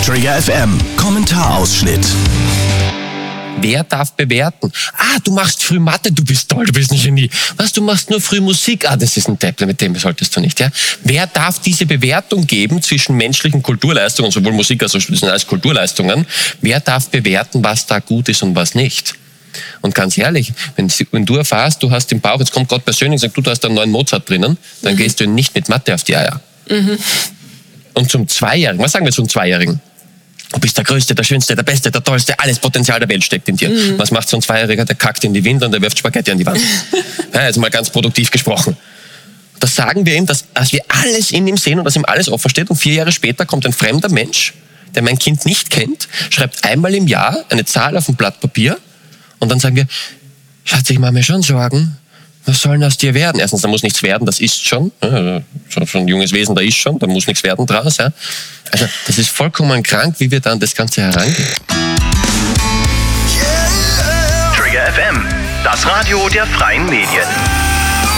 Trigger FM Kommentarausschnitt. Wer darf bewerten? Du machst früh Mathe, du bist toll, du bist ein Genie. Was, du machst nur früh Musik? Das ist ein Depp, mit dem solltest du nicht, ja? Wer darf diese Bewertung geben zwischen menschlichen Kulturleistungen, sowohl Musik als auch Kulturleistungen? Wer darf bewerten, was da gut ist und was nicht? Und ganz ehrlich, wenn du erfährst, du hast im Bauch, jetzt kommt Gott persönlich und sagt, du hast einen neuen Mozart drinnen, dann gehst du nicht mit Mathe auf die Eier. Und zum Zweijährigen, was sagen wir zum Zweijährigen? Du bist der Größte, der Schönste, der Beste, der Tollste, alles Potenzial der Welt steckt in dir. Was macht so ein Zweijähriger? Der kackt in die Windel und der wirft Spaghetti an die Wand. Ja, jetzt mal ganz produktiv gesprochen. Das sagen wir ihm, dass wir alles in ihm sehen und dass ihm alles offen steht. Und 4 Jahre später kommt ein fremder Mensch, der mein Kind nicht kennt, schreibt einmal im Jahr eine Zahl auf ein Blatt Papier und dann sagen wir, Schatz, ich mache mir schon Sorgen. Was soll denn aus dir werden? Erstens, da muss nichts werden, das ist schon. Ja, schon ein junges Wesen, da ist schon, da muss nichts werden draus. Ja. Also das ist vollkommen krank, wie wir dann das Ganze herangehen. Trigger FM, das Radio der freien Medien.